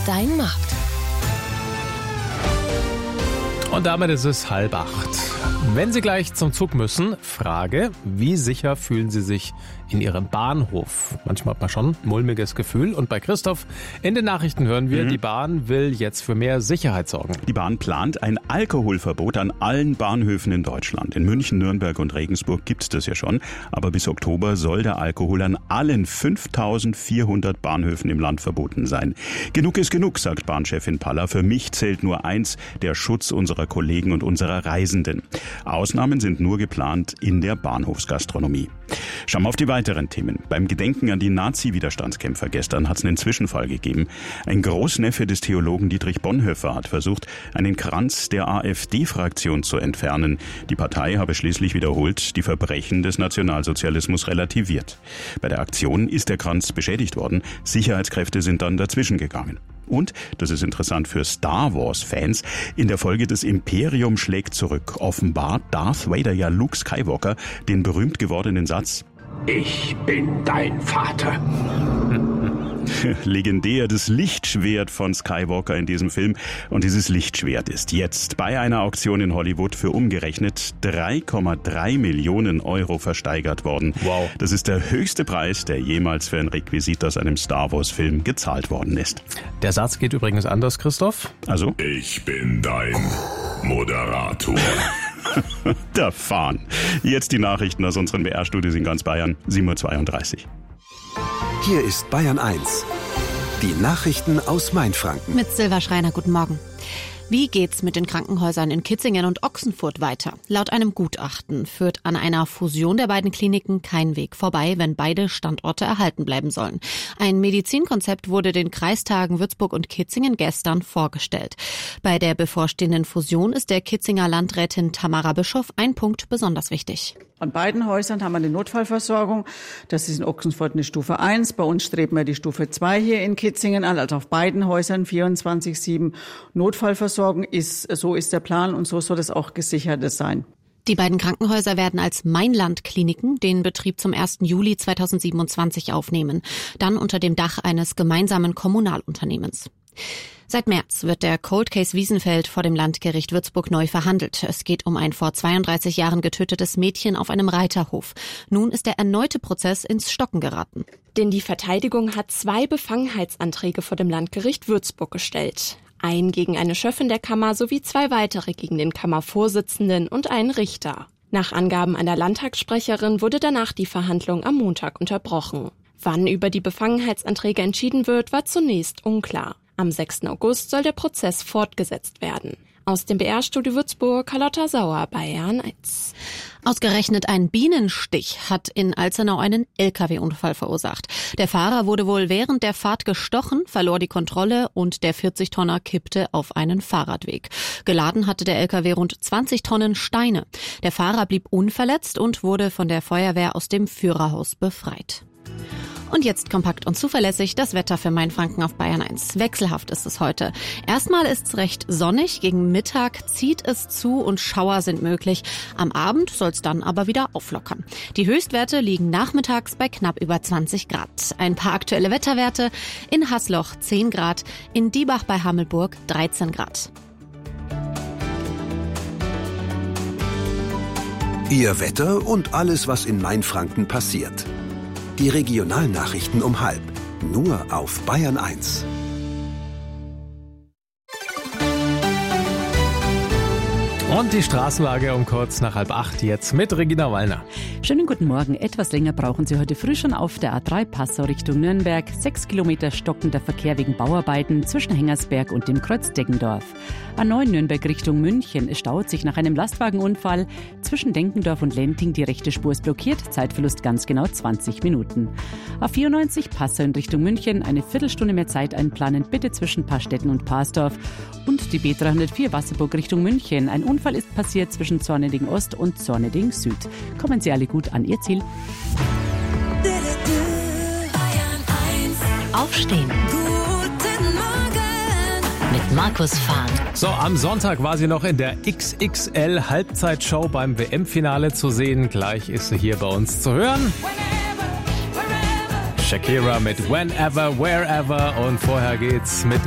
dein Markt. Und damit ist es 7:30. Wenn Sie gleich zum Zug müssen, Frage, wie sicher fühlen Sie sich in Ihrem Bahnhof? Manchmal hat man schon ein mulmiges Gefühl. Und bei Christoph in den Nachrichten hören wir, die Bahn will jetzt für mehr Sicherheit sorgen. Die Bahn plant ein Alkoholverbot an allen Bahnhöfen in Deutschland. In München, Nürnberg und Regensburg gibt es das ja schon. Aber bis Oktober soll der Alkohol an allen 5400 Bahnhöfen im Land verboten sein. Genug ist genug, sagt Bahnchefin Paller. Für mich zählt nur eins, der Schutz unserer Kollegen und unserer Reisenden. Ausnahmen sind nur geplant in der Bahnhofsgastronomie. Schauen wir auf die weiteren Themen. Beim Gedenken an die Nazi-Widerstandskämpfer gestern hat es einen Zwischenfall gegeben. Ein Großneffe des Theologen Dietrich Bonhoeffer hat versucht, einen Kranz der AfD-Fraktion zu entfernen. Die Partei habe schließlich wiederholt die Verbrechen des Nationalsozialismus relativiert. Bei der Aktion ist der Kranz beschädigt worden. Sicherheitskräfte sind dann dazwischen gegangen. Und, das ist interessant für Star Wars-Fans, in der Folge Das Imperium schlägt zurück offenbart Darth Vader ja Luke Skywalker den berühmt gewordenen Satz: Ich bin dein Vater. Legendär, das Lichtschwert von Skywalker in diesem Film. Und dieses Lichtschwert ist jetzt bei einer Auktion in Hollywood für umgerechnet 3,3 Millionen Euro versteigert worden. Wow. Das ist der höchste Preis, der jemals für ein Requisit aus einem Star Wars Film gezahlt worden ist. Der Satz geht übrigens anders, Christoph. Also? Ich bin dein Moderator. Der Fahn. Jetzt die Nachrichten aus unseren BR-Studios in ganz Bayern, 7:32 Uhr. Hier ist Bayern 1. Die Nachrichten aus Mainfranken. Mit Silva Schreiner, guten Morgen. Wie geht's mit den Krankenhäusern in Kitzingen und Ochsenfurt weiter? Laut einem Gutachten führt an einer Fusion der beiden Kliniken kein Weg vorbei, wenn beide Standorte erhalten bleiben sollen. Ein Medizinkonzept wurde den Kreistagen Würzburg und Kitzingen gestern vorgestellt. Bei der bevorstehenden Fusion ist der Kitzinger Landrätin Tamara Bischof ein Punkt besonders wichtig. An beiden Häusern haben wir eine Notfallversorgung. Das ist in Ochsenfurt eine Stufe 1. Bei uns streben wir die Stufe 2 hier in Kitzingen an. Also auf beiden Häusern 24/7 Notfallversorgung so ist der Plan und so soll das auch gesichert sein. Die beiden Krankenhäuser werden als Mainland-Kliniken den Betrieb zum 1. Juli 2027 aufnehmen. Dann unter dem Dach eines gemeinsamen Kommunalunternehmens. Seit März wird der Cold Case Wiesenfeld vor dem Landgericht Würzburg neu verhandelt. Es geht um ein vor 32 Jahren getötetes Mädchen auf einem Reiterhof. Nun ist der erneute Prozess ins Stocken geraten. Denn die Verteidigung hat 2 Befangenheitsanträge vor dem Landgericht Würzburg gestellt. Einen gegen eine Schöffin der Kammer sowie 2 weitere gegen den Kammervorsitzenden und einen Richter. Nach Angaben einer Landtagssprecherin wurde danach die Verhandlung am Montag unterbrochen. Wann über die Befangenheitsanträge entschieden wird, war zunächst unklar. Am 6. August soll der Prozess fortgesetzt werden. Aus dem BR-Studio Würzburg, Carlotta Sauer, Bayern 1. Ausgerechnet ein Bienenstich hat in Alzenau einen LKW-Unfall verursacht. Der Fahrer wurde wohl während der Fahrt gestochen, verlor die Kontrolle und der 40-Tonner kippte auf einen Fahrradweg. Geladen hatte der LKW rund 20 Tonnen Steine. Der Fahrer blieb unverletzt und wurde von der Feuerwehr aus dem Führerhaus befreit. Und jetzt kompakt und zuverlässig das Wetter für Mainfranken auf Bayern 1. Wechselhaft ist es heute. Erstmal ist es recht sonnig, gegen Mittag zieht es zu und Schauer sind möglich. Am Abend soll es dann aber wieder auflockern. Die Höchstwerte liegen nachmittags bei knapp über 20 Grad. Ein paar aktuelle Wetterwerte: in Hasloch 10 Grad, in Diebach bei Hammelburg 13 Grad. Ihr Wetter und alles, was in Mainfranken passiert. Die Regionalnachrichten um 12:30. Nur auf Bayern 1. Und die Straßenlage um kurz nach 7:30 jetzt mit Regina Wallner. Schönen guten Morgen. Etwas länger brauchen Sie heute früh schon auf der A3 Passau Richtung Nürnberg. 6 Kilometer stockender Verkehr wegen Bauarbeiten zwischen Hengersberg und dem Kreuz Deggendorf. A9 Nürnberg Richtung München. Es staut sich nach einem Lastwagenunfall. Zwischen Denkendorf und Lenting die rechte Spur ist blockiert. Zeitverlust ganz genau 20 Minuten. A94 Passau in Richtung München. Eine Viertelstunde mehr Zeit einplanen, bitte zwischen Pastetten und Parsdorf. Und die B304 Wasserburg Richtung München. Ein Unfall ist passiert zwischen Zorneding Ost und Zorneding Süd. Kommen Sie alle gut an Ihr Ziel. Aufstehen. Guten Morgen. Mit Markus Fahn. So, am Sonntag war sie noch in der XXL-Halbzeitshow beim WM-Finale zu sehen. Gleich ist sie hier bei uns zu hören. Shakira mit Whenever, Wherever. Und vorher geht's mit